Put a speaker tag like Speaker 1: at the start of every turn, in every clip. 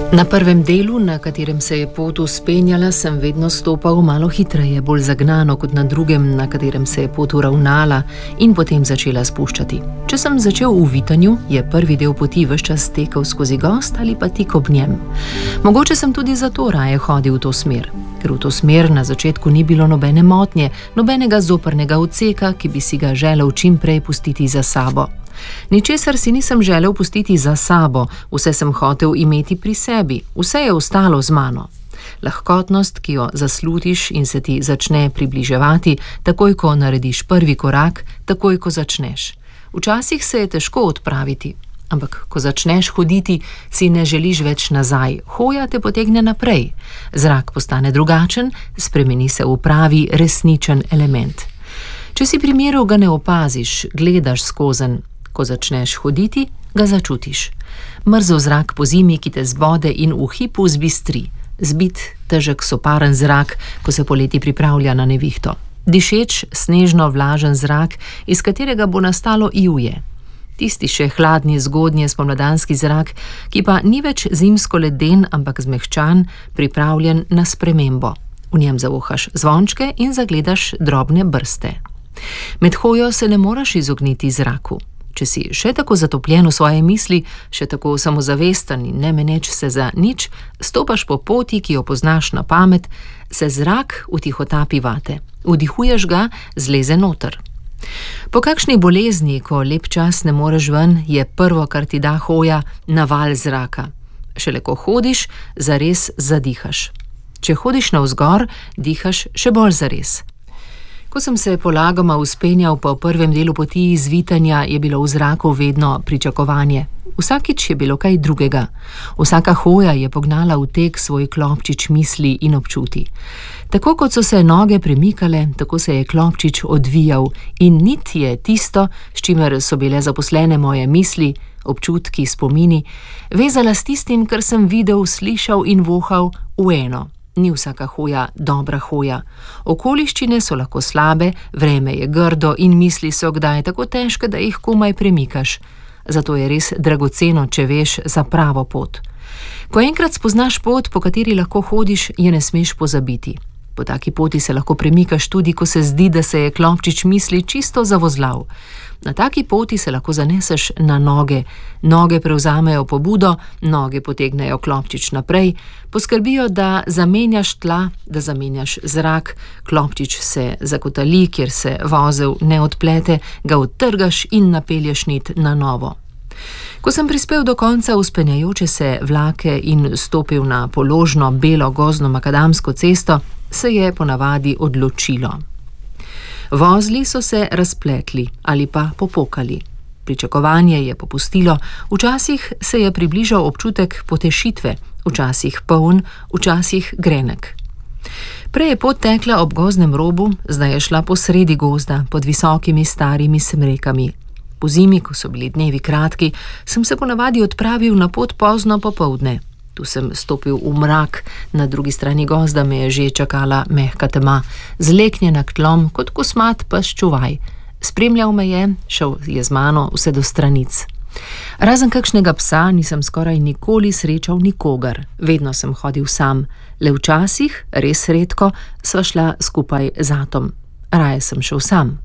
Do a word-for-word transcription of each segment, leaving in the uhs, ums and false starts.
Speaker 1: Na prvem delu, na katerem se je pot vzpenjala, sem vedno stopal malo hitreje, bolj zagnano kot na drugem, na katerem se je pot uravnala in potem začela spuščati. Če sem začel v vitanju, je prvi del poti ves čas tekel skozi gozd ali pa tik ob njem. Mogoče sem tudi zato raje hodil v to smer, ker v to smer na začetku ni bilo nobene motnje, nobenega zoprnega odseka, ki bi si ga želel čim prej pustiti za sabo. Ničesar si nisem želel pustiti za sabo, vse sem hotel imeti pri sebi, vse je ostalo z mano. Lahkotnost, ki jo zaslutiš in se ti začne približevati, takoj ko narediš prvi korak, takoj ko začneš. Včasih se je težko odpraviti, ampak ko začneš hoditi, si ne želiš več nazaj, hoja te potegne naprej. Zrak postane drugačen, spremeni se v pravi, resničen element. Če si primerov ga ne opaziš, gledaš skozenj. Ko začneš hoditi, ga začutiš. Mrzel zrak po zimi, ki te zbode in v hipu zbistri. Zbit, težek soparen zrak, ko se poleti pripravlja na nevihto. Dišeč, snežno vlažen zrak, iz katerega bo nastalo ivje. Tisti še hladni, zgodnji spomladanski zrak, ki pa ni več zimsko leden, ampak zmehčan, pripravljen na spremembo. V njem zavohaš zvončke in zagledaš drobne brste. Med hojo se ne moraš izogniti zraku. Če si še tako zatopljen v svoje misli, še tako samozavesten in ne meneč se za nič, stopaš po poti, ki jo poznaš na pamet, se zrak utihotapi vate. Vdihuješ ga, zleze noter. Po kakšni bolezni, ko lep čas ne moreš ven, je prvo, kar ti da hoja, naval zraka. Šele ko hodiš, zares zadihaš. Če hodiš navzgor, dihaš še bolj zares. Ko sem se polagoma vzpenjal po prvem delu poti izvitanja, je bilo v zraku vedno pričakovanje. Vsakič je bilo kaj drugega. Vsaka hoja je pognala v tek svoj klopčič misli in občuti. Tako kot so se noge premikale, tako se je klopčič odvijal in nit je tisto, s čimer so bile zaposlene moje misli, občutki, spomini, vezala s tistim, kar sem videl, slišal in vohal v eno. Ni vsaka hoja dobra hoja. Okoliščine so lahko slabe, vreme je grdo in misli so kdaj tako težke, da jih komaj premikaš. Zato je res dragoceno, če veš za pravo pot. Ko enkrat spoznaš pot, po kateri lahko hodiš, je ne smeš pozabiti. Po taki poti se lahko premikaš tudi, ko se zdi, da se je klopčič misli čisto zavozlal. Na taki poti se lahko zaneseš na noge. Noge prevzamejo pobudo, noge potegnejo klopčič naprej, poskrbijo, da zamenjaš tla, da zamenjaš zrak, klopčič se zakotali, kjer se vozel ne odplete, ga odtrgaš in napelješ nit na novo. Ko sem prispel do konca vzpenjajoče se vlake in stopil na položno belo gozdno makadamsko cesto, se je ponavadi odločilo. Vozli so se razpletli ali pa popokali. Pričakovanje je popustilo, včasih se je približal občutek potešitve, včasih poln, včasih grenek. Prej je pot tekla ob gozdnem robu, zdaj je šla po sredi gozda, pod visokimi starimi smrekami. Po zimi, ko so bili dnevi kratki, sem se ponavadi odpravil na pot pozno popoldne. Tu sem stopil v mrak, na drugi strani gozda me je že čakala mehka tema, zleknjena k tlom kot kosmat pes čuvaj. Spremljal me je, šel je z mano vse do stranic. Razen kakšnega psa nisem skoraj nikoli srečal nikogar, vedno sem hodil sam, le včasih, res redko, sva šla skupaj z Atom. Raje sem šel sam.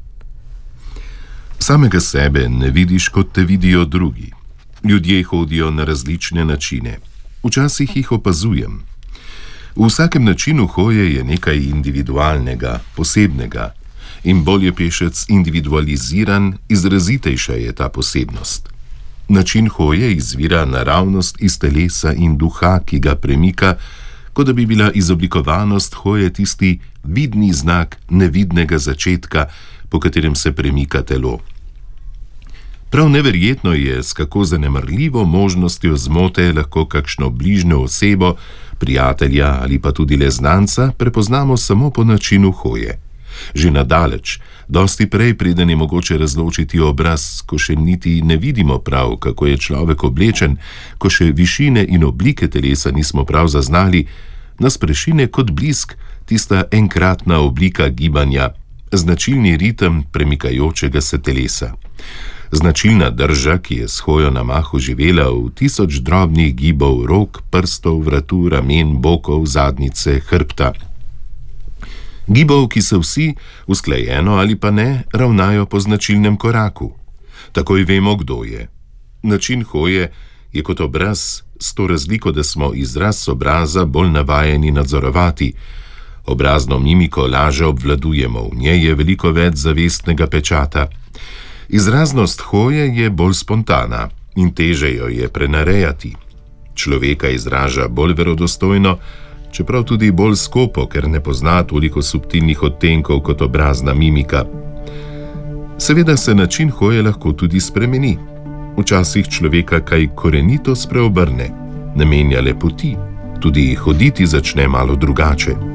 Speaker 2: Samega sebe ne vidiš, kot te vidijo drugi. Ljudje hodijo na različne načine. Včasih jih opazujem. V vsakem načinu hoje je nekaj individualnega, posebnega. In bolj je pešec individualiziran, izrazitejša je ta posebnost. Način hoje izvira naravnost iz telesa in duha, ki ga premika, kot da bi bila izoblikovanost hoje tisti vidni znak nevidnega začetka, po katerem se premika telo. Prav neverjetno je, s kako zanemarljivo možnostjo zmote lahko kakšno bližnjo osebo, prijatelja ali pa tudi le znanca prepoznamo samo po načinu hoje. Že nadaleč, dosti prej, preden je mogoče razločiti obraz, ko še niti ne vidimo prav, kako je človek oblečen, ko še višine in oblike telesa nismo prav zaznali, nas prešine kot blisk tista enkratna oblika gibanja, značilni ritem premikajočega se telesa. Značilna drža, ki je s hojo na mahu živela v tisoč drobnih gibov rok, prstov, vratu, ramen, bokov, zadnjice, hrbta. Gibov, ki se vsi, usklajeno ali pa ne, ravnajo po značilnem koraku. Takoj vemo, kdo je. Način hoje je kot obraz, s to razliko, da smo izraz obraza bolj navajeni nadzorovati. Obrazno mimiko laže obvladujemo, v njej je veliko več zavestnega pečata. Izraznost hoje je bolj spontana in teže jo je prenarejati. Človeka izraža bolj verodostojno, čeprav tudi bolj skopo, ker ne pozna toliko subtilnih odtenkov kot obrazna mimika. Seveda se način hoje lahko tudi spremeni. Včasih človeka kaj korenito spreobrne, ne menja le poti, tudi hoditi začne malo drugače.